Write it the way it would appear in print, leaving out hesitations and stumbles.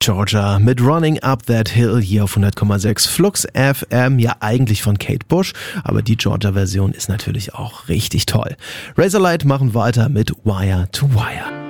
Georgia mit Running Up That Hill hier auf 100,6 Flux FM, ja eigentlich von Kate Bush, aber die Georgia-Version ist natürlich auch richtig toll. Razorlight machen weiter mit Wire to Wire.